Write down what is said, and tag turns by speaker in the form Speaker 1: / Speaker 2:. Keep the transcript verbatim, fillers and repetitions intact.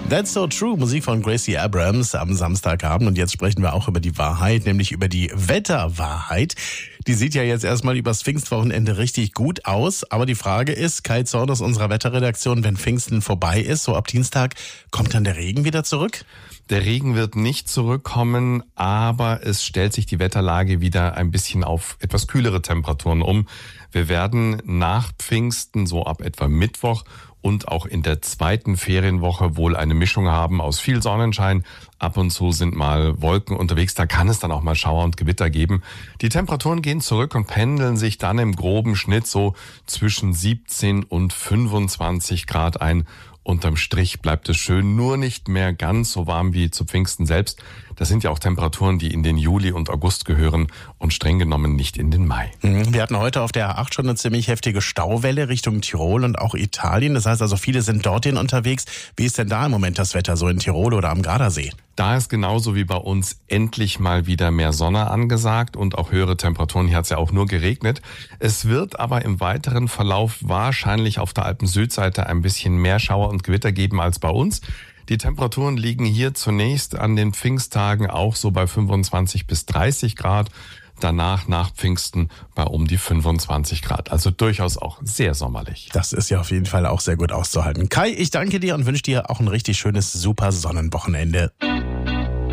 Speaker 1: That's so true, Musik von Gracie Abrams am Samstagabend. Und jetzt sprechen wir auch über die Wahrheit, nämlich über die Wetterwahrheit. Die sieht ja jetzt erstmal übers Pfingstwochenende richtig gut aus. Aber die Frage ist, Kai Zorn aus unserer Wetterredaktion, wenn Pfingsten vorbei ist, so ab Dienstag, kommt dann der Regen wieder zurück?
Speaker 2: Der Regen wird nicht zurückkommen, aber es stellt sich die Wetterlage wieder ein bisschen auf etwas kühlere Temperaturen um. Wir werden nach Pfingsten, so ab etwa Mittwoch und auch in der zweiten Ferienwoche wohl eine Mischung haben aus viel Sonnenschein. Ab und zu sind mal Wolken unterwegs, da kann es dann auch mal Schauer und Gewitter geben. Die Temperaturen gehen zurück und pendeln sich dann im groben Schnitt so zwischen siebzehn und fünfundzwanzig Grad ein. Unterm Strich bleibt es schön, nur nicht mehr ganz so warm wie zu Pfingsten selbst. Das sind ja auch Temperaturen, die in den Juli und August gehören und streng genommen nicht in den Mai.
Speaker 1: Wir hatten heute auf der A acht schon eine ziemlich heftige Stauwelle Richtung Tirol und auch Italien. Das heißt also, viele sind dorthin unterwegs. Wie ist denn da im Moment das Wetter so in Tirol oder am Gardasee?
Speaker 2: Da ist genauso wie bei uns endlich mal wieder mehr Sonne angesagt und auch höhere Temperaturen. Hier hat es ja auch nur geregnet. Es wird aber im weiteren Verlauf wahrscheinlich auf der Alpen-Südseite ein bisschen mehr Schauer und Gewitter geben als bei uns. Die Temperaturen liegen hier zunächst an den Pfingsttagen auch so bei fünfundzwanzig bis dreißig Grad. Danach, nach Pfingsten, bei um die fünfundzwanzig Grad. Also durchaus auch sehr sommerlich.
Speaker 1: Das ist ja auf jeden Fall auch sehr gut auszuhalten. Kai, ich danke dir und wünsche dir auch ein richtig schönes, super Sonnenwochenende.